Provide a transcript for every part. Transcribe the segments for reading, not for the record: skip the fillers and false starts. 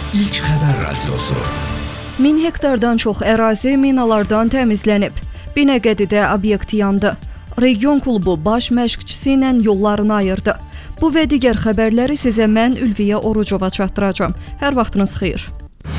İlk xəbər radiosu. 1000 hektardan çox ərazi minalardan təmizlənib. Binəqədidə obyekt yandı. Region klubu baş məşqçisi ilə yollarını ayırdı. Bu və digər xəbərləri sizə mən Ülviyə Orucova çatdıracağam. Hər vaxtınız xeyir.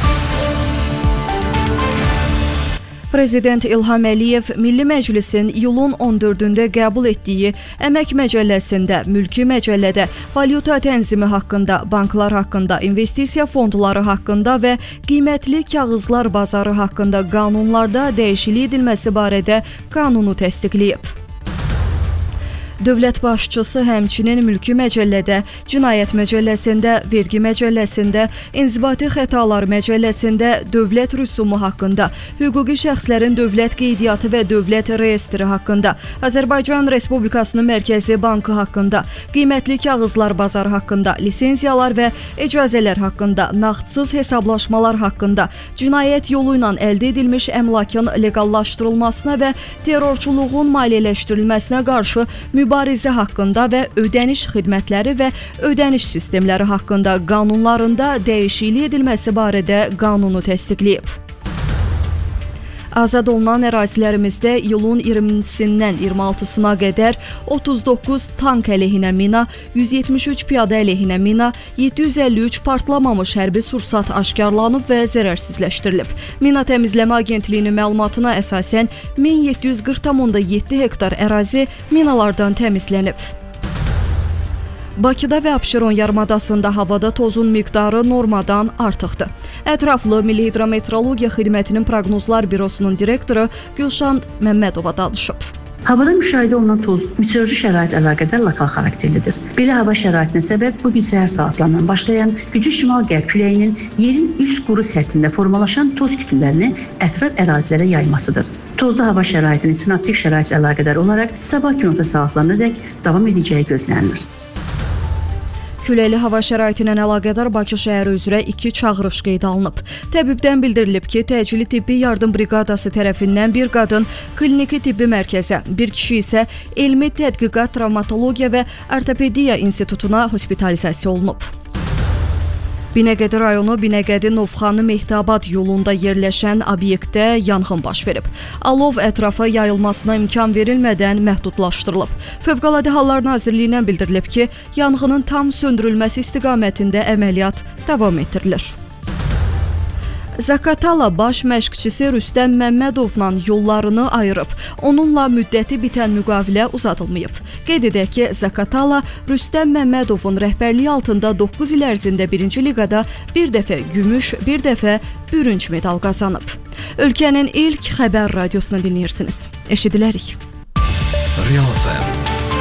Prezident İlham Əliyev Milli Məclisin iyulun 14-də qəbul etdiyi Əmək Məcəlləsində, Mülki Məcəllədə, valyuta tənzimi haqqında, banklar haqqında, investisiya fondları haqqında və qiymətli kağızlar bazarı haqqında qanunlarda dəyişiklik edilməsi barədə qanunu təsdiqləyib. Dövlət başçısı həmçinin Mülki Məcəllədə, Cinayət Məcəlləsində, Vergi Məcəlləsində, İnzibati Xətalar Məcəlləsində, Dövlət rüsumu haqqında, hüquqi şəxslərin dövlət qeydiyyatı və dövlət reyestri haqqında, Azərbaycan Respublikasının Mərkəzi Bankı haqqında, qiymətli kağızlar bazarı haqqında, lisenziyalar və icazələr haqqında, nağdsız hesablaşmalar haqqında, cinayət yolu ilə əldə edilmiş əmlakın leqallaşdırılmasına və terrorçuluğun maliyyələşdirilməsinə qarşı mübarizə haqqında və ödəniş xidmətləri və ödəniş sistemləri haqqında qanunlarında dəyişiklik edilməsi barədə qanunu təsdiqləyib. Azad olunan ərazilərimizdə iyulun 20-sindən 26-sına qədər 39 tank əleyhinə mina, 173 piyada əleyhinə mina, 753 partlamamış hərbi sursat aşkarlanıb və zərərsizləşdirilib. Mina Təmizləmə Agentliyinin məlumatına əsasən 1740,7 hektar ərazi minalardan təmizlənib. Bakıda və Abşeron yarımadasında havada tozun miqdarı normadan artıqdır. Ətraflı Milli Hidrometeorologiya Xidmətinin Proqnozlar Bürosunun direktoru Gülşan Məmmədova danışıb. Havada müşahidə olunan toz meteoroloji şərait əlaqədar lokal xarakterlidir. Belə hava şəraitinə səbəb bugün səhər saatlarından başlayan güclü şimal-qərb küləyinin yerin üst quru səthində formalaşan toz kütlələrini ətraf ərazilərə yaymasıdır. Tozlu hava şəraitinin sinoptik şəraitlə əlaqədar olaraq sabah günorta saatlarınadək davam edəcəyi gözlənilir. Küləkli hava şəraiti ilə əlaqədar Bakı şəhəri üzrə 2 çağırış qeydə alınıb. Təbibdən bildirilib ki, təcili tibbi yardım briqadası tərəfindən bir qadın kliniki tibbi mərkəzə, bir kişi isə elmi tədqiqat, travmatologiya və ortopediya institutuna hospitalizasiya olunub. Binəqədi rayonu Binəqədi Novxanı Mehtabad yolunda yerləşən obyektdə yanğın baş verib. Alov ətrafa yayılmasına imkan verilmədən məhdudlaşdırılıb. Fövqəladə Hallar Nazirliyindən bildirilib ki, yanğının tam söndürülməsi istiqamətində əməliyyat davam etdirilir. Zaqatala baş məşqçisi Rüstəm Məmmədovla yollarını ayırıb. Onunla müddəti bitən müqavilə uzadılmayıb. Qeyd edək ki, Zaqatala Rüstəm Məmmədovun rəhbərliyi altında 9 il ərzində 1-ci liqada bir dəfə gümüş, bir dəfə bürünc medal qazanıb. Ölkənin ilk xəbər radiosunu dinləyirsiniz. Eşidilərik. Real FM.